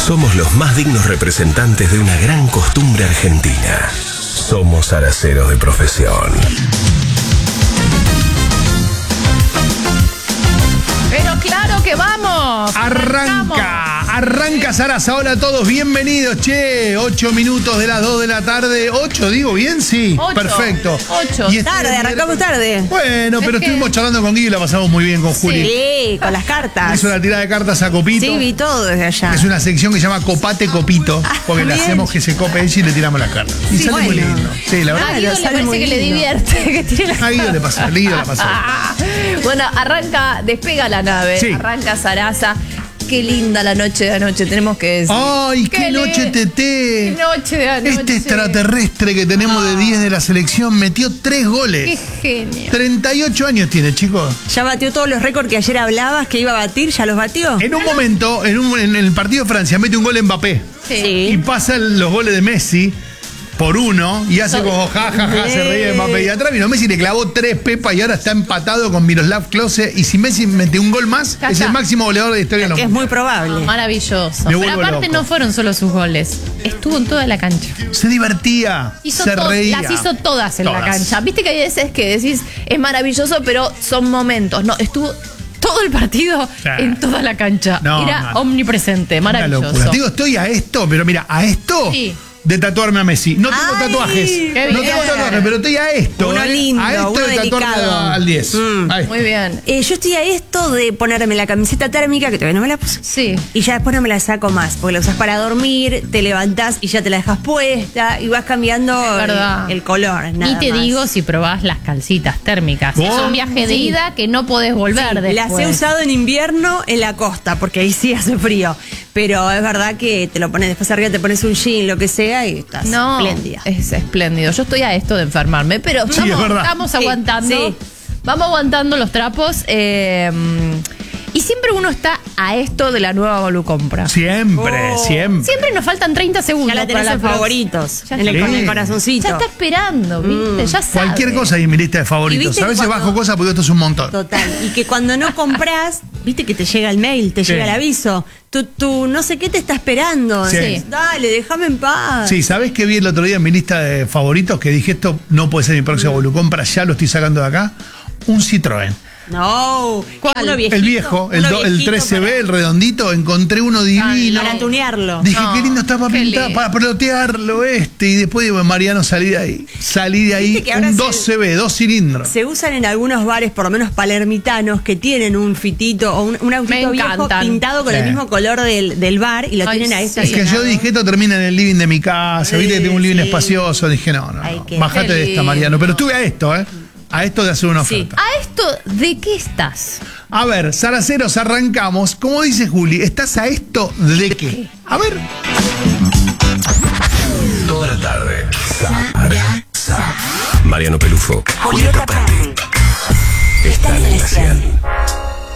Somos los más dignos representantes de una gran costumbre argentina. Somos araceros de profesión. Pero claro que vamos. Arranca Sarasa. Hola a todos, bienvenidos, che. 8 minutos de las 2 de la tarde. 8, digo bien, sí. 8, Perfecto. 8. Y Tarde, arrancamos tarde. Bueno, pero estuvimos charlando con Guido y la pasamos muy bien con Juli. Sí, con las cartas. Es una tirada de cartas a Copito. Sí, vi todo desde allá. Es una sección que se llama Copate Copito, porque le bien. hacemos que se cope ella y le tiramos las cartas. Y sale muy bueno. lindo. Sí, la A verdad. Guido le sale parece muy que le lindo. divierte. Que tiene la... A Guido le pasó, Guido la pasó. Bueno, despega la nave. Sí. Arranca Sarasa. Qué linda la noche de anoche, tenemos que decir. ¡Ay, qué noche Qué teté! noche de anoche. Este extraterrestre que tenemos de 10 de la selección metió 3 goles. Qué genio. 38 años tiene, chicos. Ya batió todos los récords que ayer hablabas que iba a batir, ¿ya los batió? En un momento, en el partido de Francia, mete un gol Mbappé. Sí. Y pasan los goles de Messi por uno y hace como jajaja, se reía de Mbappé. Y atrás vino Messi y le clavó 3 pepas y ahora está empatado con Miroslav Klose. Y si Messi mete un gol más, Ya es está. el máximo goleador de la historia. Que es muy probable. Maravilloso. Me Pero vuelvo aparte loco. no fueron solo sus goles. Estuvo en toda la cancha. Se divertía, se reía. Las hizo todas en la Todas. cancha. Viste que hay veces que decís es maravilloso, pero son momentos. No, estuvo todo el partido Sí. en toda la cancha. No, Era no. omnipresente, Una maravilloso. locura. Te digo, estoy a esto, pero mira, a esto Sí. de tatuarme a Messi. No tengo Ay, tatuajes. qué No bien. tengo tatuajes, pero estoy a esto. Uno lindo, a esto uno de tatuarme delicado. al 10. A esto. Muy bien. Yo estoy a esto de ponerme la camiseta térmica, que todavía no me la puse. Sí. Y ya después no me la saco más, porque la usas para dormir, te levantás y ya te la dejas puesta y vas cambiando verdad. el color. Nada Ni te más. digo si probás las calcitas térmicas. ¿Vos? Es un viaje de Sí. ida que no podés volver después. Las he usado en invierno en la costa, porque ahí sí hace frío. Pero es verdad que te lo pones después arriba, te pones un jean, lo que sea, y estás No, espléndida. es espléndido. Yo estoy a esto de enfermarme, pero Sí, es verdad. estamos Sí, aguantando. sí. Vamos aguantando los trapos. Y siempre uno está a esto de la nueva Volucompra. Siempre, Oh. siempre. Siempre nos faltan 30 segundos. Ya la tenés para en próxima. favoritos, Ya en el, está. con el Sí. corazoncito. Ya está esperando, ¿viste? Ya sabe. Cualquier cosa ahí en mi lista de Y favoritos. viste A veces cuando- bajo cosas porque esto es un montón. Total. Y que cuando no compras, viste que te llega el mail, te Sí. llega el aviso. Tu no sé qué te está esperando. Sí. Entonces, dale, déjame en paz. Sí, ¿sabés qué vi el otro día en mi lista de favoritos? Que dije, esto no puede ser mi próximo Volucompra, ya lo estoy sacando de acá. Un Citroën. No. ¿Cuál? Uno viejito, El viejo, el uno viejito 13B, el redondito, encontré uno divino. Para tunearlo. Dije, No, qué lindo está para qué pintar, lindo. para pelotearlo y después digo, Mariano, salí de ahí. Salí de ahí, Viste que ahora un se- 12B, 2 cilindros. Se usan en algunos bares, por lo menos palermitanos, que tienen un fitito o un autito Me viejo encantan. pintado con el Sí. mismo color del bar y lo Ay, tienen ahí sí. Es que yo dije, esto termina en el living de mi casa, viste que tengo un living Sí. espacioso. Dije, no, Ay, qué bajate de esta, lindo. Mariano. Pero estuve a esto, a esto de hacer una Sí. oferta. ¿A esto de qué estás? A ver, Saraceros, arrancamos. Como dice Juli, ¿estás a esto de qué? A ver. Toda la tarde. Mariano Pelufo. Julieta Prandi. Están en la 100.